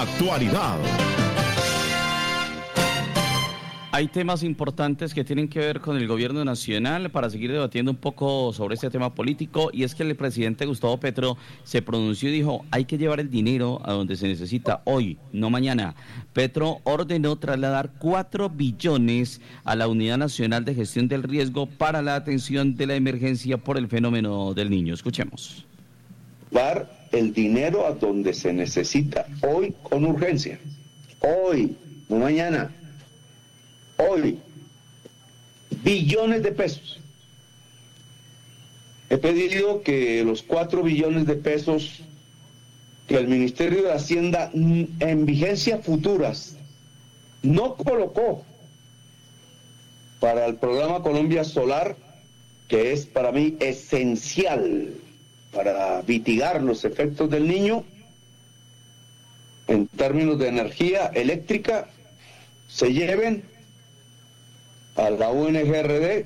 Actualidad. Hay temas importantes que tienen que ver con el gobierno nacional para seguir debatiendo un poco sobre este tema político, y es que el presidente Gustavo Petro se pronunció y dijo: hay que llevar el dinero a donde se necesita hoy, no mañana. Petro ordenó trasladar 4 billones a la Unidad Nacional de Gestión del Riesgo para la atención de la emergencia por el fenómeno del Niño. Escuchemos. Dar el dinero a donde se necesita hoy con urgencia. Hoy, no mañana. Hoy, billones de pesos. He pedido que los 4 billones de pesos que el Ministerio de Hacienda en vigencias futuras no colocó para el programa Colombia Solar, que es para mí esencial para mitigar los efectos del Niño en términos de energía eléctrica, se lleven a la UNGRD,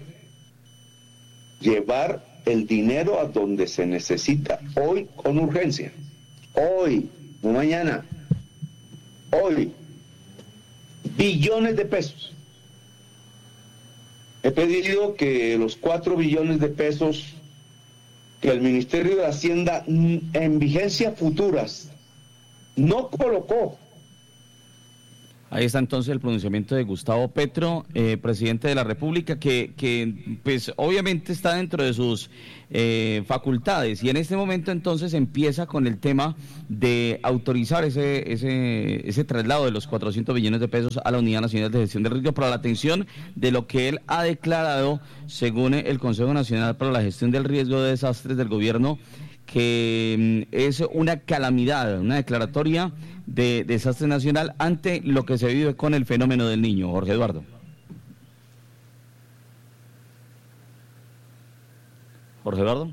llevar el dinero a donde se necesita hoy con urgencia. Hoy, no mañana. Hoy, billones de pesos. He pedido que los 4 billones de pesos que el Ministerio de Hacienda en vigencias futuras no colocó. Ahí está entonces el pronunciamiento de Gustavo Petro, presidente de la República, que pues obviamente está dentro de sus facultades, y en este momento entonces empieza con el tema de autorizar ese traslado de los 400 billones de pesos a la Unidad Nacional de Gestión del Riesgo para la atención de lo que él ha declarado, según el Consejo Nacional para la Gestión del Riesgo de Desastres del Gobierno, que es una calamidad, una declaratoria de desastre nacional ante lo que se vive con el fenómeno del Niño. Jorge Eduardo. Jorge Eduardo.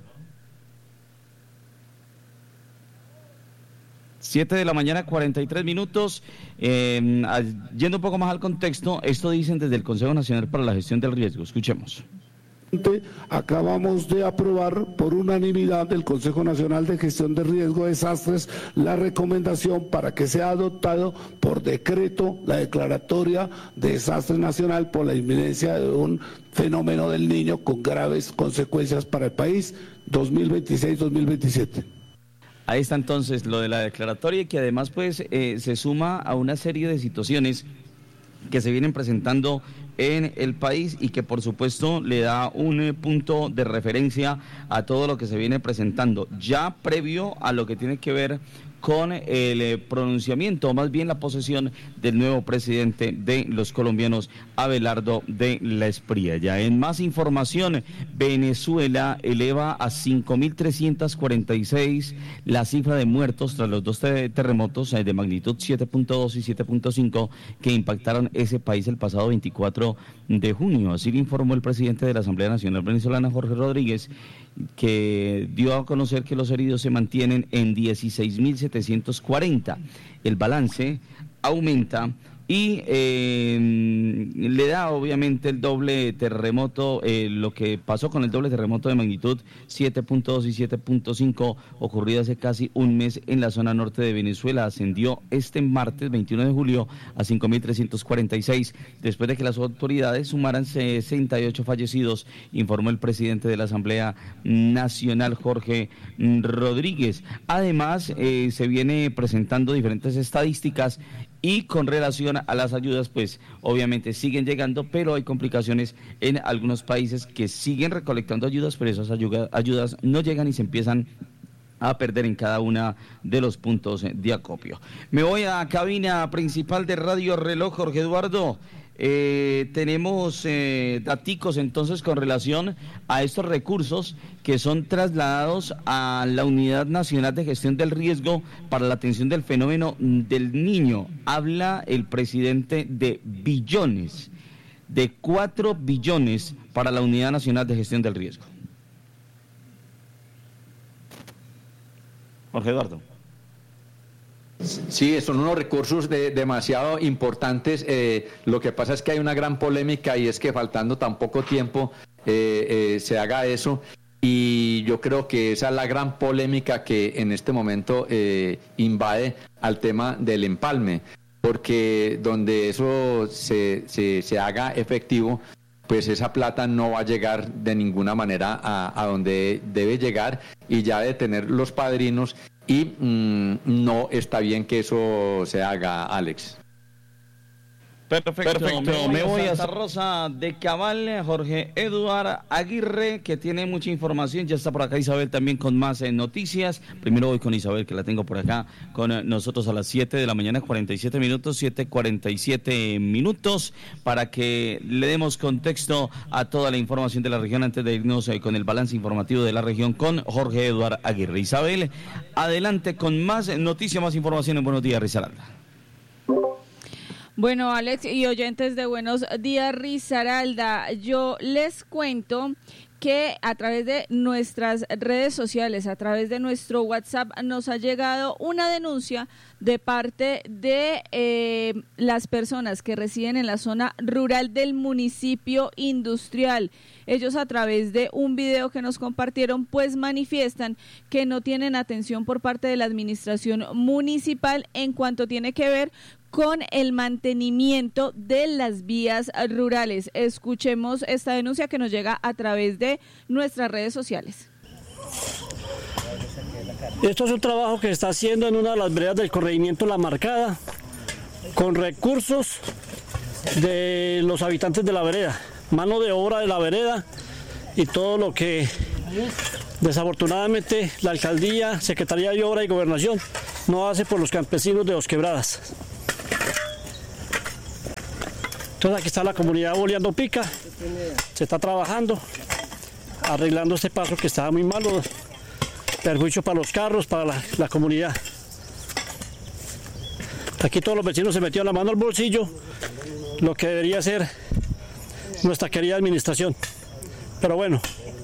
7:43 a.m. Yendo un poco más al contexto, esto dicen desde el Consejo Nacional para la Gestión del Riesgo. Escuchemos. Acabamos de aprobar por unanimidad del Consejo Nacional de Gestión de Riesgo de Desastres la recomendación para que sea adoptado por decreto la declaratoria de desastre nacional por la inminencia de un fenómeno del Niño con graves consecuencias para el país 2026-2027. Ahí está entonces lo de la declaratoria, que además pues se suma a una serie de situaciones que se vienen presentando en el país y que por supuesto le da un punto de referencia a todo lo que se viene presentando, ya previo a lo que tiene que ver con el pronunciamiento, o más bien la posesión del nuevo presidente de los colombianos, Abelardo de la Espriella. Ya en más información, Venezuela eleva a 5.346 la cifra de muertos tras los 2 terremotos de magnitud 7.2 y 7.5 que impactaron ese país el pasado 24 de junio. Así lo informó el presidente de la Asamblea Nacional Venezolana, Jorge Rodríguez, que dio a conocer que los heridos se mantienen en 16.740. El balance aumenta y le da obviamente el doble terremoto, lo que pasó con el doble terremoto de magnitud 7.2 y 7.5 ocurrido hace casi un mes en la zona norte de Venezuela. Ascendió este martes 21 de julio a 5.346 después de que las autoridades sumaran 68 fallecidos, informó el presidente de la Asamblea Nacional, Jorge Rodríguez. Además, se viene presentando diferentes estadísticas y con relación a las ayudas, pues obviamente siguen llegando, pero hay complicaciones en algunos países que siguen recolectando ayudas, pero esas ayudas no llegan y se empiezan a perder en cada una de los puntos de acopio. Me voy a cabina principal de Radio Reloj, Jorge Eduardo. Tenemos daticos entonces con relación a estos recursos que son trasladados a la Unidad Nacional de Gestión del Riesgo para la atención del fenómeno del Niño. Habla el presidente de billones, de 4 billones para la Unidad Nacional de Gestión del Riesgo. Jorge Eduardo. Sí, son unos recursos demasiado importantes. Lo que pasa es que hay una gran polémica y es que faltando tan poco tiempo se haga eso. Y yo creo que esa es la gran polémica que en este momento invade al tema del empalme, porque donde eso se haga efectivo, pues esa plata no va a llegar de ninguna manera a donde debe llegar, y ya de tener los padrinos, y no está bien que eso se haga, Alex. Perfecto. Me voy a Santa Rosa de Cabal. Jorge Eduard Aguirre, que tiene mucha información. Ya está por acá Isabel también con más noticias. Primero voy con Isabel, que la tengo por acá con nosotros a las 7 de la mañana, 47 minutos, 7:47 minutos, para que le demos contexto a toda la información de la región antes de irnos con el balance informativo de la región con Jorge Eduard Aguirre. Isabel, adelante con más noticias, más información en Buenos Días, Risaralda. Bueno, Alex y oyentes de Buenos Días, Risaralda, yo les cuento que a través de nuestras redes sociales, a través de nuestro WhatsApp, nos ha llegado una denuncia de parte de las personas que residen en la zona rural del municipio industrial. Ellos, a través de un video que nos compartieron, pues manifiestan que no tienen atención por parte de la administración municipal en cuanto tiene que ver con el mantenimiento de las vías rurales. Escuchemos esta denuncia que nos llega a través de nuestras redes sociales. Esto es un trabajo que se está haciendo en una de las veredas del corregimiento La Marcada, con recursos de los habitantes de la vereda, mano de obra de la vereda, y todo lo que desafortunadamente la alcaldía, Secretaría de Obra y Gobernación no hace por los campesinos de Dos Quebradas. Entonces aquí está la comunidad boleando pica, se está trabajando, arreglando este paso que estaba muy malo, perjuicio para los carros, para la comunidad. Aquí todos los vecinos se metieron la mano al bolsillo, lo que debería ser nuestra querida administración. Pero bueno,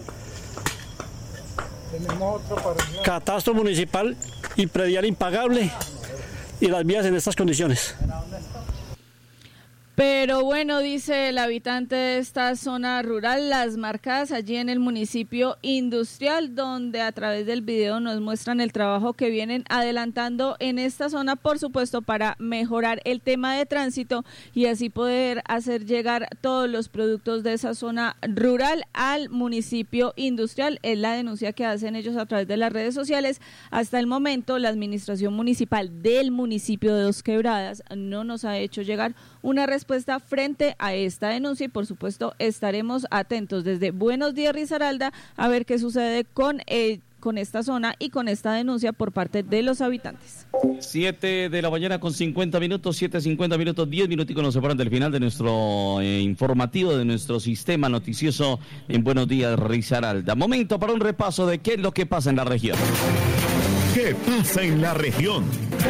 catastro municipal y predial impagable, y las vías en estas condiciones. Pero bueno, dice el habitante de esta zona rural, Las Marcadas, allí en el municipio industrial, donde a través del video nos muestran el trabajo que vienen adelantando en esta zona, por supuesto, para mejorar el tema de tránsito y así poder hacer llegar todos los productos de esa zona rural al municipio industrial. Es la denuncia que hacen ellos a través de las redes sociales. Hasta el momento, la administración municipal del municipio de Dos Quebradas no nos ha hecho llegar una respuesta frente a esta denuncia, y por supuesto estaremos atentos desde Buenos Días, Risaralda, a ver qué sucede con esta zona y con esta denuncia por parte de los habitantes. 7 de la mañana con 50 minutos, 7:50 minutos, 10 minuticos nos separan del final de nuestro informativo, de nuestro sistema noticioso en Buenos Días, Risaralda. Momento para un repaso de qué es lo que pasa en la región. ¿Qué pasa en la región?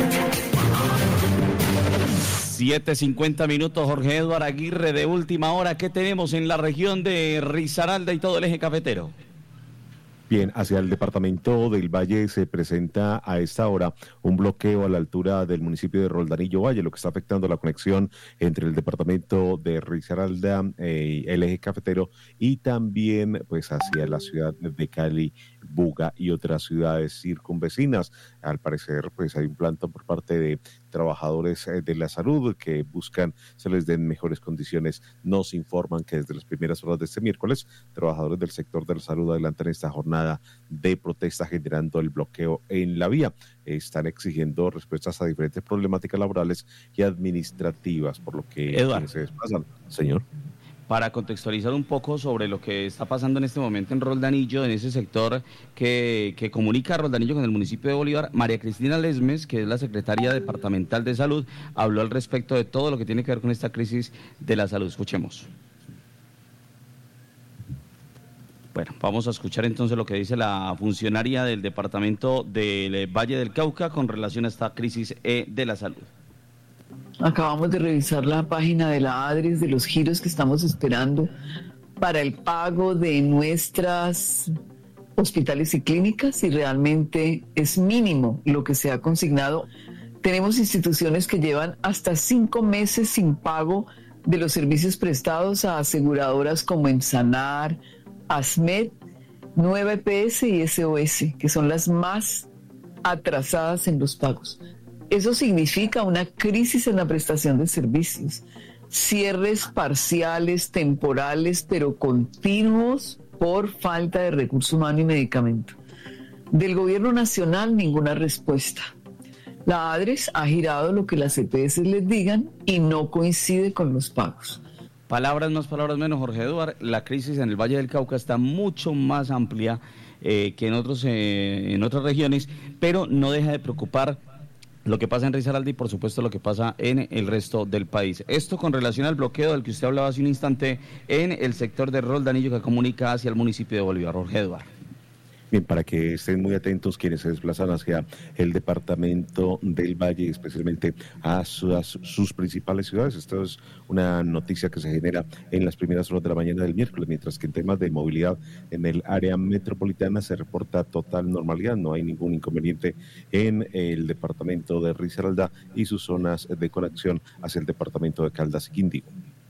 7:50 minutos, Jorge Eduard Aguirre, de última hora. ¿Qué tenemos en la región de Risaralda y todo el eje cafetero? Bien, hacia el departamento del Valle se presenta a esta hora un bloqueo a la altura del municipio de Roldanillo Valle, lo que está afectando la conexión entre el departamento de Risaralda, el eje cafetero, y también pues hacia la ciudad de Cali, Buga y otras ciudades circunvecinas. Al parecer pues hay un plantón por parte de trabajadores de la salud que buscan se les den mejores condiciones. Nos informan que desde las primeras horas de este miércoles, trabajadores del sector de la salud adelantan esta jornada de protesta generando el bloqueo en la vía. Están exigiendo respuestas a diferentes problemáticas laborales y administrativas, por lo que se desplazan. Señor. Para contextualizar un poco sobre lo que está pasando en este momento en Roldanillo, en ese sector que comunica Roldanillo con el municipio de Bolívar, María Cristina Lesmes, que es la secretaria departamental de salud, habló al respecto de todo lo que tiene que ver con esta crisis de la salud. Escuchemos. Bueno, vamos a escuchar entonces lo que dice la funcionaria del departamento del Valle del Cauca con relación a esta crisis de la salud. Acabamos de revisar la página de la ADRES de los giros que estamos esperando para el pago de nuestras hospitales y clínicas, y realmente es mínimo lo que se ha consignado. Tenemos instituciones que llevan hasta 5 meses sin pago de los servicios prestados a aseguradoras como Emsanar, ASMED, Nueva EPS y SOS, que son las más atrasadas en los pagos. Eso significa una crisis en la prestación de servicios, cierres parciales, temporales, pero continuos por falta de recurso humano y medicamento. Del gobierno nacional, ninguna respuesta. La ADRES ha girado lo que las EPS les digan y no coincide con los pagos. Palabras más, palabras menos, Jorge Eduardo. La crisis en el Valle del Cauca está mucho más amplia que en otras regiones, pero no deja de preocupar lo que pasa en Risaralda y por supuesto lo que pasa en el resto del país. Esto con relación al bloqueo del que usted hablaba hace un instante en el sector de Roldanillo que comunica hacia el municipio de Bolívar. Jorge Eduardo. Bien, para que estén muy atentos quienes se desplazan hacia el departamento del Valle, especialmente a sus principales ciudades. Esto es una noticia que se genera en las primeras horas de la mañana del miércoles, mientras que en temas de movilidad en el área metropolitana se reporta total normalidad. No hay ningún inconveniente en el departamento de Risaralda y sus zonas de conexión hacia el departamento de Caldas y Quindío.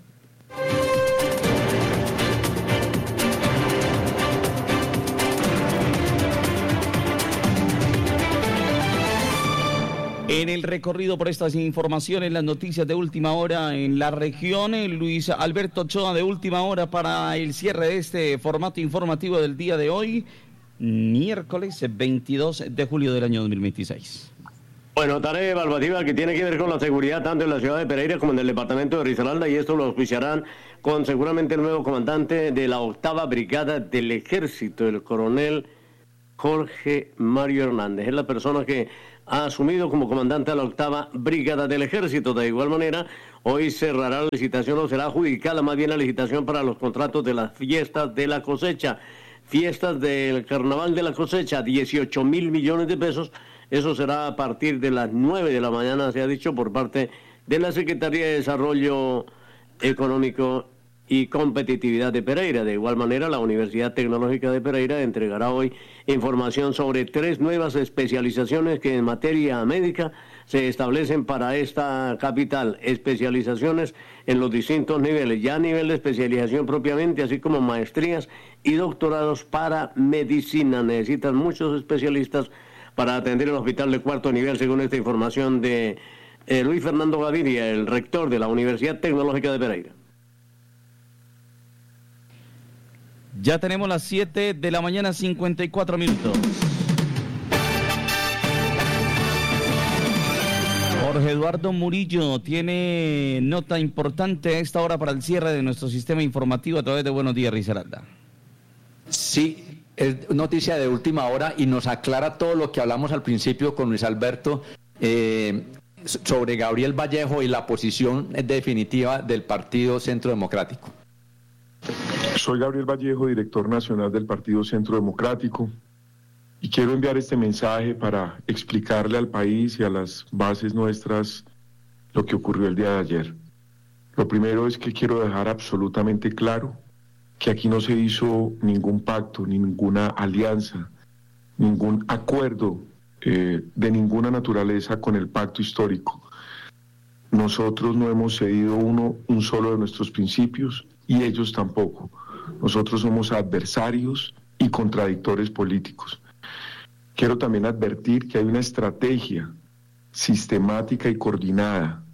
En el recorrido por estas informaciones, las noticias de última hora en la región, Luis Alberto Ochoa de última hora para el cierre de este formato informativo del día de hoy, miércoles 22 de julio del año 2026. Bueno, tarea evaluativa que tiene que ver con la seguridad tanto en la ciudad de Pereira como en el departamento de Risaralda, y esto lo auspiciarán con seguramente el nuevo comandante de la 8ª Brigada del Ejército, el coronel Jorge Mario Hernández. Es la persona que ha asumido como comandante de la 8ª Brigada del Ejército. De igual manera, hoy cerrará la licitación, o será adjudicada más bien la licitación para los contratos de las fiestas de la cosecha. Fiestas del Carnaval de la Cosecha, 18.000 millones de pesos. Eso será a partir de las 9 de la mañana, se ha dicho, por parte de la Secretaría de Desarrollo Económico y Competitividad de Pereira. De igual manera, la Universidad Tecnológica de Pereira entregará hoy información sobre 3 nuevas especializaciones que en materia médica se establecen para esta capital. Especializaciones en los distintos niveles, ya a nivel de especialización propiamente, así como maestrías y doctorados para medicina. Necesitan muchos especialistas para atender el hospital de 4º nivel, según esta información de Luis Fernando Gaviria, el rector de la Universidad Tecnológica de Pereira. Ya tenemos las 7 de la mañana, 54 minutos. Jorge Eduardo Murillo tiene nota importante a esta hora para el cierre de nuestro sistema informativo a través de Buenos Días, Risaralda. Sí, es noticia de última hora y nos aclara todo lo que hablamos al principio con Luis Alberto sobre Gabriel Vallejo y la posición definitiva del Partido Centro Democrático. Soy Gabriel Vallejo, director nacional del Partido Centro Democrático, y quiero enviar este mensaje para explicarle al país y a las bases nuestras lo que ocurrió el día de ayer. Lo primero es que quiero dejar absolutamente claro que aquí no se hizo ningún pacto, ni ninguna alianza, ningún acuerdo de ninguna naturaleza con el pacto histórico. Nosotros no hemos cedido un solo de nuestros principios y ellos tampoco. Nosotros somos adversarios y contradictores políticos. Quiero también advertir que hay una estrategia sistemática y coordinada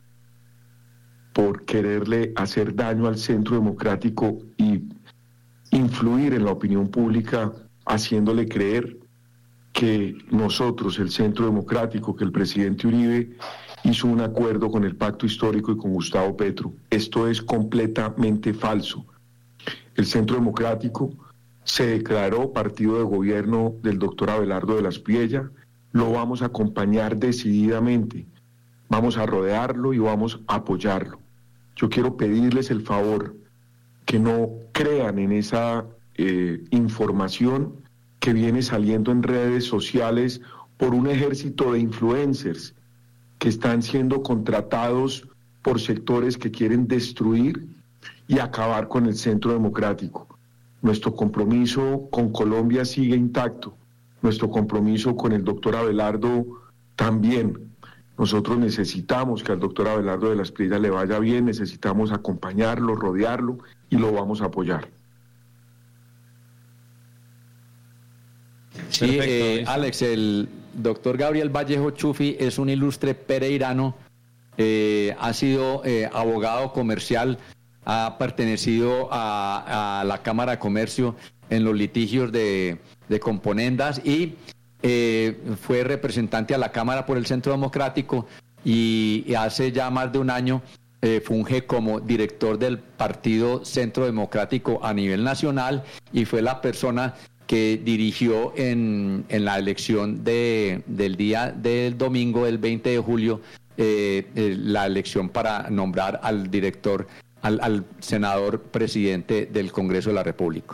por quererle hacer daño al Centro Democrático y influir en la opinión pública, haciéndole creer que nosotros, el Centro Democrático, que el presidente Uribe hizo un acuerdo con el Pacto Histórico y con Gustavo Petro. Esto es completamente falso. El Centro Democrático se declaró partido de gobierno del doctor Abelardo de la Espriella. Lo vamos a acompañar decididamente. Vamos a rodearlo y vamos a apoyarlo. Yo quiero pedirles el favor que no crean en esa información que viene saliendo en redes sociales por un ejército de influencers que están siendo contratados por sectores que quieren destruir y acabar con el Centro Democrático. Nuestro compromiso con Colombia sigue intacto, nuestro compromiso con el doctor Abelardo también. Nosotros necesitamos que al doctor Abelardo de la Espriella le vaya bien, necesitamos acompañarlo, rodearlo y lo vamos a apoyar. Sí, Alex, doctor Gabriel Vallejo Chufi es un ilustre pereirano, ha sido abogado comercial, ha pertenecido a la Cámara de Comercio en los litigios de componendas y fue representante a la Cámara por el Centro Democrático y hace ya más de un año funge como director del Partido Centro Democrático a nivel nacional y fue la persona que dirigió en la elección del día del domingo, el 20 de julio, la elección para nombrar al director, al senador presidente del Congreso de la República.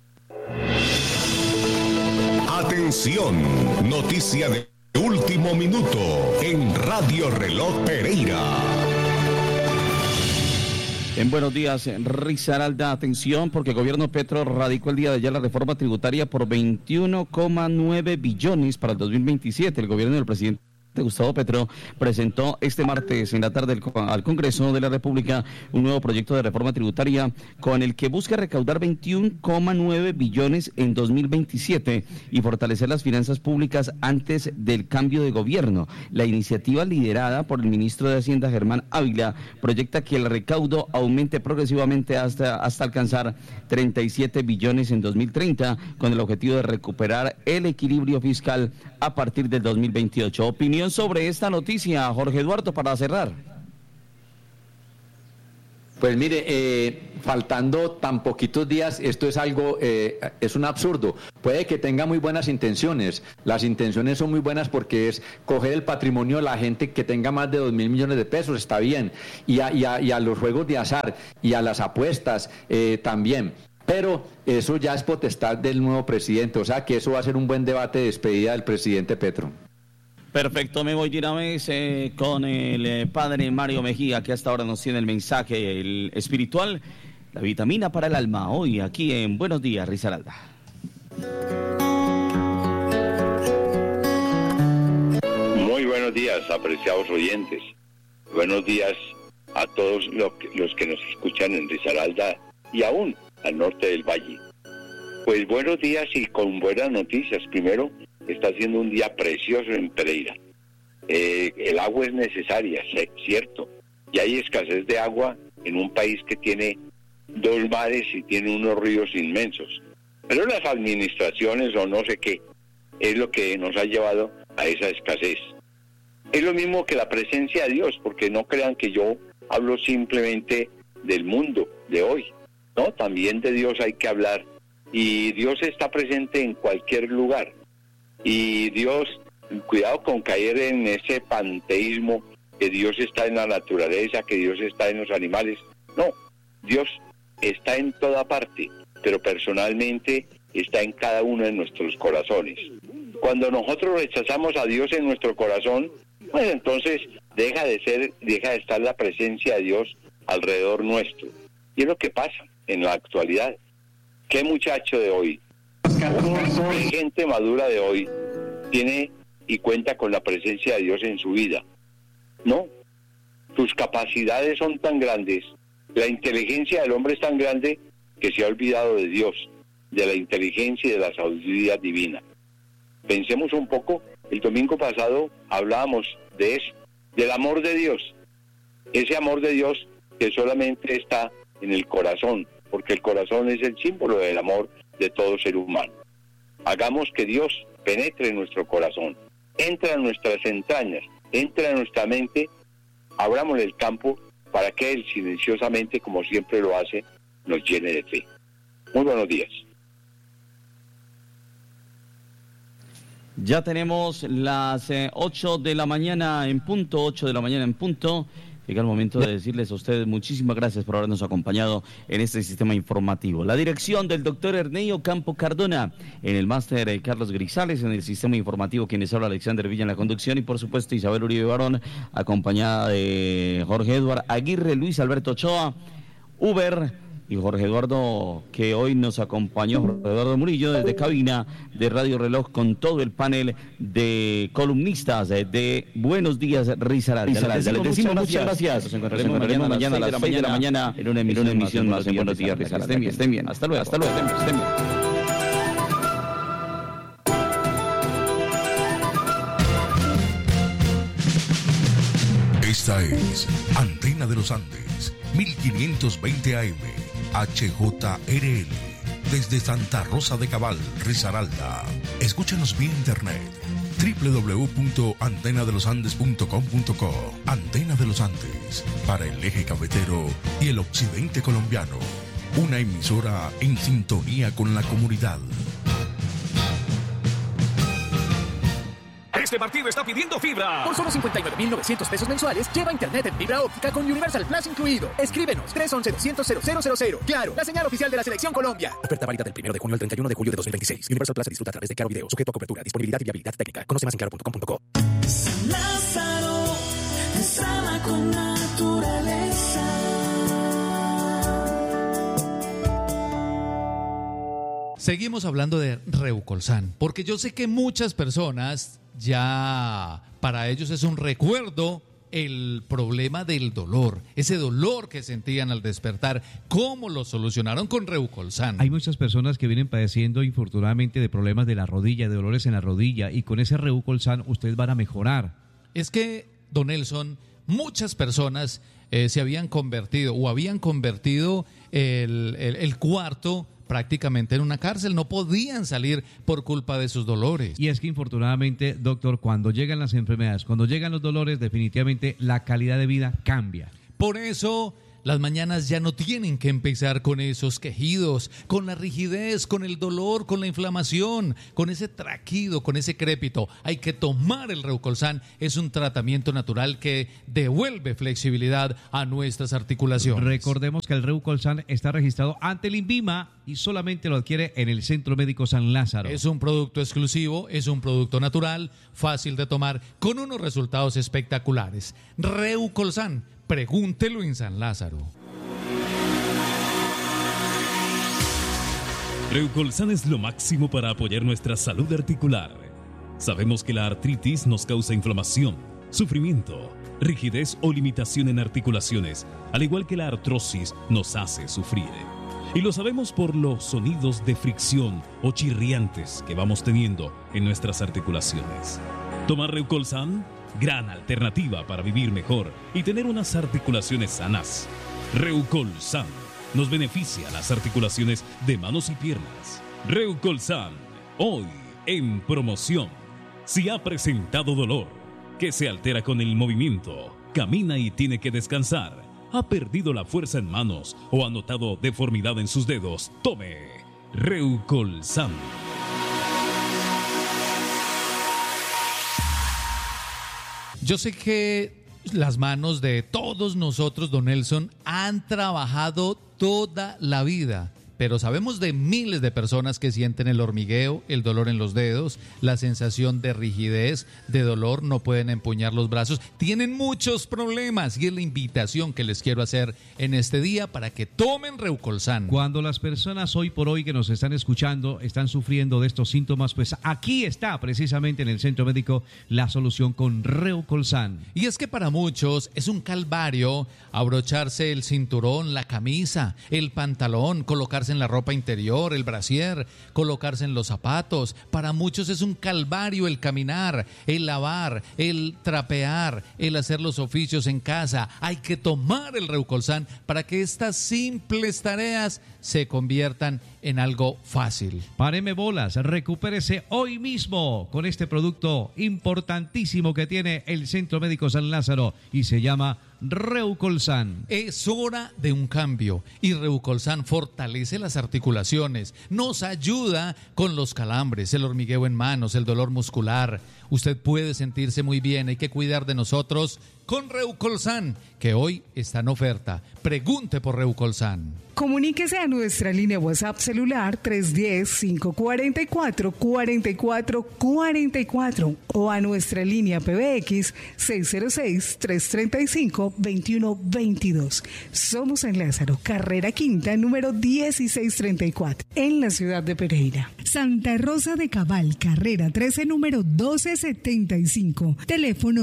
Atención, noticia de último minuto en Radio Reloj Pereira. En Buenos Días, Risaralda, atención, porque el gobierno Petro radicó el día de ayer la reforma tributaria por 21,9 billones para el 2027. El gobierno del presidente Gustavo Petro presentó este martes en la tarde al Congreso de la República un nuevo proyecto de reforma tributaria con el que busca recaudar 21,9 billones en 2027 y fortalecer las finanzas públicas antes del cambio de gobierno. La iniciativa liderada por el ministro de Hacienda, Germán Ávila, proyecta que el recaudo aumente progresivamente hasta alcanzar 37 billones en 2030 con el objetivo de recuperar el equilibrio fiscal a partir del 2028. Opinión sobre esta noticia, Jorge Eduardo, para cerrar. Pues mire, faltando tan poquitos días, esto es algo, es un absurdo. Puede que tenga muy buenas intenciones. Las intenciones son muy buenas porque es coger el patrimonio de la gente que tenga más de 2.000 millones de pesos, está bien. Y a los juegos de azar y a las apuestas también. Pero eso ya es potestad del nuevo presidente, o sea que eso va a ser un buen debate de despedida del presidente Petro. Perfecto, me voy de una vez con el padre Mario Mejía, que hasta ahora nos tiene el mensaje, el espiritual, la vitamina para el alma, hoy aquí en Buenos Días, Risaralda. Muy buenos días, apreciados oyentes. Buenos días a todos los que nos escuchan en Risaralda y aún al norte del valle. Pues buenos días y con buenas noticias. Primero, está siendo un día precioso en Pereira. El agua es necesaria, cierto, y hay escasez de agua en un país que tiene 2 mares y tiene unos ríos inmensos. Pero las administraciones o no sé qué es lo que nos ha llevado a esa escasez. Es lo mismo que la presencia de Dios, porque no crean que yo hablo simplemente del mundo de hoy. No, también de Dios hay que hablar. Y Dios está presente en cualquier lugar. Y Dios, cuidado con caer en ese panteísmo, que Dios está en la naturaleza, que Dios está en los animales. No, Dios está en toda parte, pero personalmente está en cada uno de nuestros corazones. Cuando nosotros rechazamos a Dios en nuestro corazón, pues entonces deja de estar la presencia de Dios alrededor nuestro. Y es lo que pasa en la actualidad. ¿Qué muchacho de hoy, qué gente madura de hoy tiene y cuenta con la presencia de Dios en su vida? No, sus capacidades son tan grandes, la inteligencia del hombre es tan grande que se ha olvidado de Dios, de la inteligencia y de la sabiduría divina. Pensemos un poco, el domingo pasado hablábamos de eso, del amor de Dios, ese amor de Dios que solamente está en el corazón, porque el corazón es el símbolo del amor de todo ser humano. Hagamos que Dios penetre en nuestro corazón, entra en nuestras entrañas, entra en nuestra mente, abrámosle el campo para que Él silenciosamente, como siempre lo hace, nos llene de fe. Muy buenos días. Ya tenemos las 8 de la mañana en punto, 8 de la mañana en punto. Llega el momento de decirles a ustedes muchísimas gracias por habernos acompañado en este sistema informativo. La dirección del doctor Erneo Campo Cardona, en el máster Carlos Grisales, en el sistema informativo quienes habla Alexander Villa en la conducción y por supuesto Isabel Uribe Barón, acompañada de Jorge Eduardo Aguirre, Luis Alberto Ochoa, Uber y Jorge Eduardo, que hoy nos acompañó, Jorge Eduardo Murillo, desde cabina de Radio Reloj con todo el panel de columnistas de Buenos Días, Risaralda. Les decimos muchas gracias. Nos encontraremos mañana a las 6 de la mañana en una emisión más de Buenos Días, Risaralda. Estén bien. Hasta luego. Estén bien. Esta es Antena de los Andes, 1520 AM, HJRL, desde Santa Rosa de Cabal, Risaralda. Escúchanos vía internet, www.antenadelosandes.com.co. Antena de los Andes, para el eje cafetero y el occidente colombiano. Una emisora en sintonía con la comunidad. Este partido está pidiendo fibra. Por solo 59.900 pesos mensuales, lleva internet en fibra óptica con Universal Plus incluido. Escríbenos 311-200-0000. Claro, la señal oficial de la Selección Colombia. Oferta válida del 1 de junio al 31 de julio de 2026. Universal Plus se disfruta a través de Claro Video, sujeto a cobertura, disponibilidad y viabilidad técnica. Conoce más en claro.com.co. San Lázaro, sana con naturaleza. Seguimos hablando de Reucolsan, porque yo sé que muchas personas ya para ellos es un recuerdo el problema del dolor, ese dolor que sentían al despertar. ¿Cómo lo solucionaron con Reucolsan? Hay muchas personas que vienen padeciendo infortunadamente de problemas de la rodilla, de dolores en la rodilla, y con ese Reucolsan ustedes van a mejorar. Es que, don Nelson, muchas personas se habían convertido o habían convertido el cuarto prácticamente en una cárcel, no podían salir por culpa de sus dolores. Y es que infortunadamente, doctor, cuando llegan las enfermedades, cuando llegan los dolores, definitivamente la calidad de vida cambia. Por eso las mañanas ya no tienen que empezar con esos quejidos, con la rigidez, con el dolor, con la inflamación, con ese traquido, con ese crépito. Hay que tomar el Reucolsan. Es un tratamiento natural que devuelve flexibilidad a nuestras articulaciones. Recordemos que el Reucolsan está registrado ante el INVIMA y solamente lo adquiere en el Centro Médico San Lázaro. Es un producto exclusivo, es un producto natural, fácil de tomar, con unos resultados espectaculares. Reucolsan. Pregúntelo en San Lázaro. Reucolsan es lo máximo para apoyar nuestra salud articular. Sabemos que la artritis nos causa inflamación, sufrimiento, rigidez o limitación en articulaciones, al igual que la artrosis nos hace sufrir. Y lo sabemos por los sonidos de fricción o chirriantes que vamos teniendo en nuestras articulaciones. Tomar Reucolsan, gran alternativa para vivir mejor y tener unas articulaciones sanas. Reucolsan nos beneficia las articulaciones de manos y piernas. Reucolsan, hoy en promoción. Si ha presentado dolor, que se altera con el movimiento, camina y tiene que descansar, ha perdido la fuerza en manos o ha notado deformidad en sus dedos, tome Reucolsan. Yo sé que las manos de todos nosotros, don Nelson, han trabajado toda la vida, pero sabemos de miles de personas que sienten el hormigueo, el dolor en los dedos, la sensación de rigidez, de dolor, no pueden empuñar los brazos, tienen muchos problemas y es la invitación que les quiero hacer en este día para que tomen Reucolsan. Cuando las personas hoy por hoy que nos están escuchando están sufriendo de estos síntomas, pues aquí está precisamente en el Centro Médico la solución con Reucolsan. Y es que para muchos es un calvario abrocharse el cinturón, la camisa, el pantalón, colocarse en la ropa interior, el brasier, colocarse en los zapatos. Para muchos es un calvario el caminar, el lavar, el trapear, el hacer los oficios en casa. Hay que tomar el Reucolsan para que estas simples tareas se conviertan en algo fácil. Páreme bolas, recupérese hoy mismo con este producto importantísimo que tiene el Centro Médico San Lázaro y se llama Reucolsan. Es hora de un cambio y Reucolsan fortalece las articulaciones, nos ayuda con los calambres, el hormigueo en manos, el dolor muscular. Usted puede sentirse muy bien, hay que cuidar de nosotros con Reucolsan, que hoy está en oferta. Pregunte por Reucolsan. Comuníquese a nuestra línea WhatsApp celular 310-544-4444 o a nuestra línea PBX 606-335-2122. Somos en Lázaro, carrera quinta, número 1634, en la ciudad de Pereira. Santa Rosa de Cabal, carrera 13, número 1275. Teléfono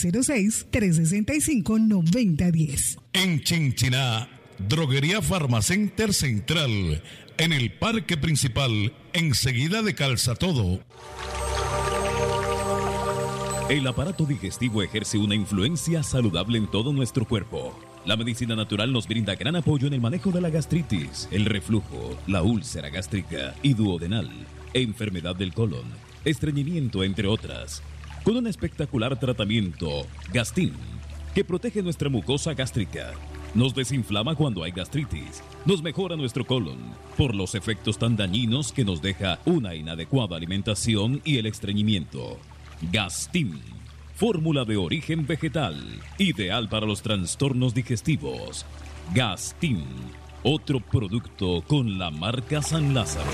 606-365-9010. En Chinchiná, Droguería Farmacenter Central, en el Parque Principal, enseguida de Calzatodo. El aparato digestivo ejerce una influencia saludable en todo nuestro cuerpo. La medicina natural nos brinda gran apoyo en el manejo de la gastritis, el reflujo, la úlcera gástrica y duodenal, enfermedad del colon, estreñimiento, entre otras. Con un espectacular tratamiento, Gastin, que protege nuestra mucosa gástrica. Nos desinflama cuando hay gastritis, nos mejora nuestro colon por los efectos tan dañinos que nos deja una inadecuada alimentación y el estreñimiento. Gastin, fórmula de origen vegetal, ideal para los trastornos digestivos. Gastin, otro producto con la marca San Lázaro.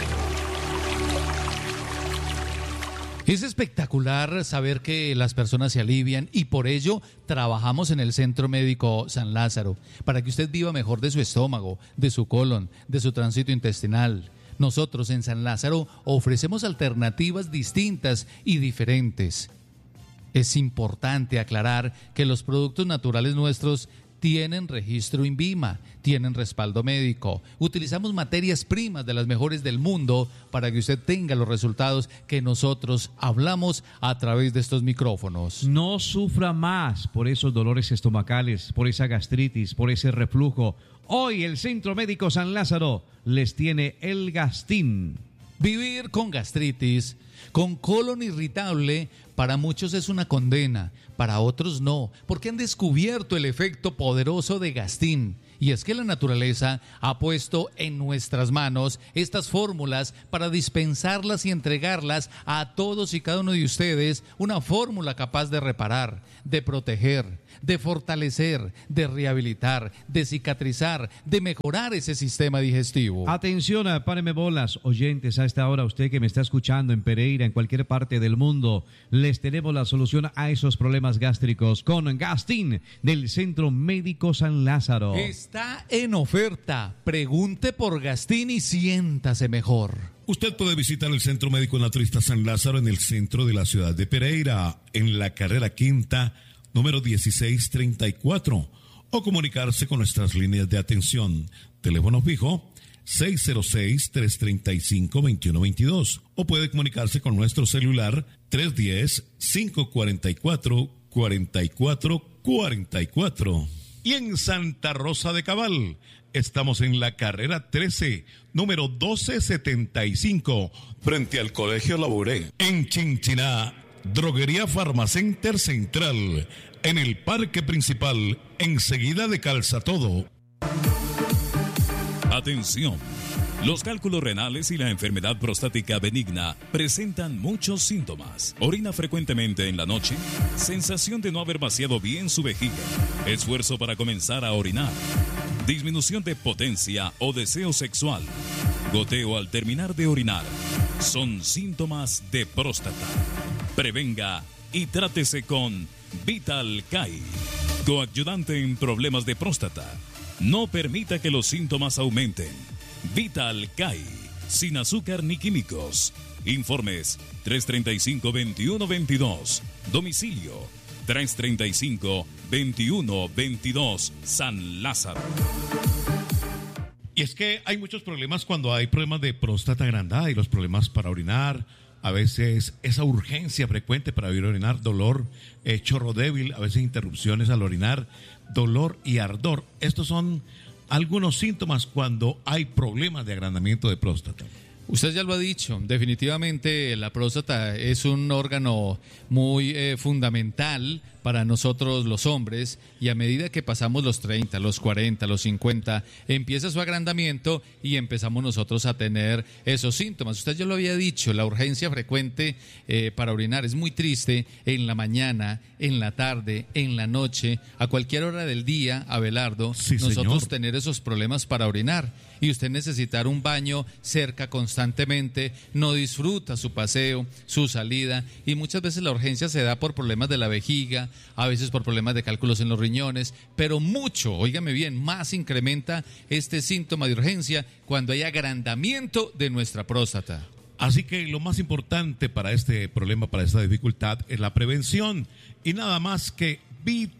Es espectacular saber que las personas se alivian y por ello trabajamos en el Centro Médico San Lázaro, para que usted viva mejor de su estómago, de su colon, de su tránsito intestinal. Nosotros en San Lázaro ofrecemos alternativas distintas y diferentes. Es importante aclarar que los productos naturales nuestros tienen registro INVIMA, tienen respaldo médico. Utilizamos materias primas de las mejores del mundo para que usted tenga los resultados que nosotros hablamos a través de estos micrófonos. No sufra más por esos dolores estomacales, por esa gastritis, por ese reflujo. Hoy el Centro Médico San Lázaro les tiene el Gastin. Vivir con gastritis, con colon irritable, para muchos es una condena, para otros no, porque han descubierto el efecto poderoso de Gastin. Y es que la naturaleza ha puesto en nuestras manos estas fórmulas para dispensarlas y entregarlas a todos y cada uno de ustedes, una fórmula capaz de reparar, de proteger, de fortalecer, de rehabilitar, de cicatrizar, de mejorar ese sistema digestivo. Atención, páreme bolas, oyentes, a esta hora usted que me está escuchando en Pereira, en cualquier parte del mundo, les tenemos la solución a esos problemas gástricos con Gastin del Centro Médico San Lázaro. Está en oferta. Pregunte por Gastin y siéntase mejor. Usted puede visitar el Centro Médico Naturista San Lázaro en el centro de la ciudad de Pereira, en la carrera quinta, número 1634, o comunicarse con nuestras líneas de atención. Teléfono fijo 606-335-2122, o puede comunicarse con nuestro celular 310-544-4444. Y en Santa Rosa de Cabal, estamos en la carrera 13, número 1275, frente al Colegio Labouré. En Chinchiná, Droguería Farmacenter Central, en el parque principal, enseguida de Calza Todo. Atención, los cálculos renales y la enfermedad prostática benigna presentan muchos síntomas. Orina frecuentemente en la noche, sensación de no haber vaciado bien su vejiga, esfuerzo para comenzar a orinar, disminución de potencia o deseo sexual, goteo al terminar de orinar. Son síntomas de próstata. Prevenga y trátese con Vital Kai, coadyuvante en problemas de próstata. No permita que los síntomas aumenten. Vital Kai, sin azúcar ni químicos. Informes 335-2122. Domicilio 335-2122 San Lázaro. Y es que hay muchos problemas cuando hay problemas de próstata agrandada y los problemas para orinar. A veces esa urgencia frecuente para ir a orinar, dolor, chorro débil, a veces interrupciones al orinar, dolor y ardor. Estos son algunos síntomas cuando hay problemas de agrandamiento de próstata. Usted ya lo ha dicho, definitivamente la próstata es un órgano muy fundamental para nosotros los hombres, y a medida que pasamos los 30, los 40, los 50, empieza su agrandamiento y empezamos nosotros a tener esos síntomas. Usted ya lo había dicho, la urgencia frecuente para orinar es muy triste en la mañana, en la tarde, en la noche, a cualquier hora del día, Abelardo, sí, nosotros señor, tener esos problemas para orinar, y usted necesitar un baño cerca constantemente, no disfruta su paseo, su salida, y muchas veces la urgencia se da por problemas de la vejiga, a veces por problemas de cálculos en los riñones, pero mucho, óigame bien, más incrementa este síntoma de urgencia cuando hay agrandamiento de nuestra próstata. Así que lo más importante para este problema, para esta dificultad, es la prevención, y nada más que Vital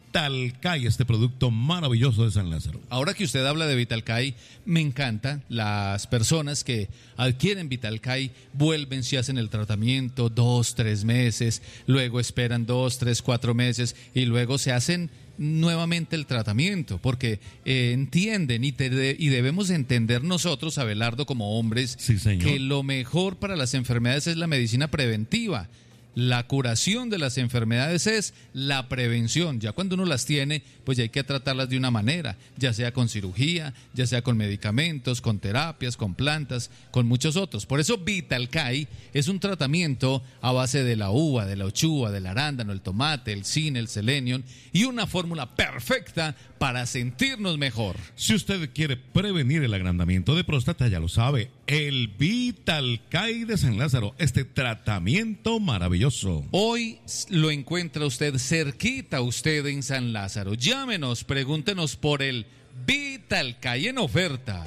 Vitalcay, este producto maravilloso de San Lázaro. Ahora que usted habla de Vitalcay, me encanta las personas que adquieren Vitalcay, vuelven, se hacen el tratamiento 2, 3 meses, luego esperan 2, 3, 4 meses y luego se hacen nuevamente el tratamiento, porque entienden y debemos entender nosotros, Abelardo, como hombres, sí, señor, que lo mejor para las enfermedades es la medicina preventiva. La curación de las enfermedades es la prevención. Ya cuando uno las tiene, pues ya hay que tratarlas de una manera, ya sea con cirugía, ya sea con medicamentos, con terapias, con plantas, con muchos otros. Por eso Vitalcay es un tratamiento a base de la uva, de la uchúa, del arándano, el tomate, el cine, el selenium y una fórmula perfecta para sentirnos mejor. Si usted quiere prevenir el agrandamiento de próstata, ya lo sabe, el Vitalcay de San Lázaro, este tratamiento maravilloso. Hoy lo encuentra usted cerquita, usted en San Lázaro. Llámenos, pregúntenos por el Vitalcay en oferta.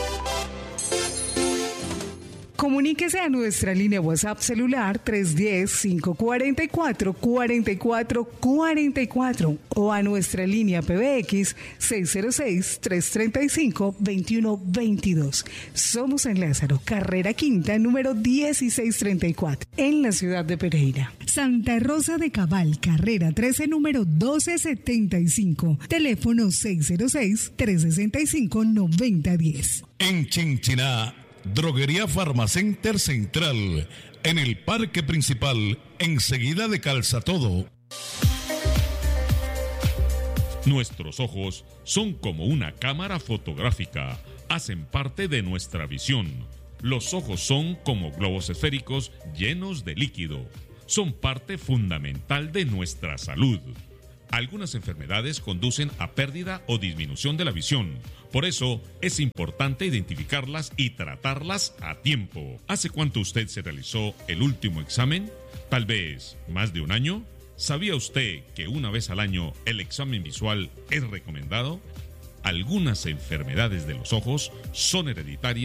Comuníquese a nuestra línea WhatsApp celular 310-544-4444 o a nuestra línea PBX 606-335-2122. Somos en Lázaro, carrera quinta, número 1634, en la ciudad de Pereira. Santa Rosa de Cabal, carrera 13, número 1275. Teléfono 606-365-9010. En Chinchiná, Droguería Farmacenter Central, en el parque principal, enseguida de Calzatodo. Nuestros ojos son como una cámara fotográfica, hacen parte de nuestra visión. Los ojos son como globos esféricos llenos de líquido, son parte fundamental de nuestra salud. Algunas enfermedades conducen a pérdida o disminución de la visión. Por eso es importante identificarlas y tratarlas a tiempo. ¿Hace cuánto usted se realizó el último examen? Tal vez más de un año. ¿Sabía usted que una vez al año el examen visual es recomendado? Algunas enfermedades de los ojos son hereditarias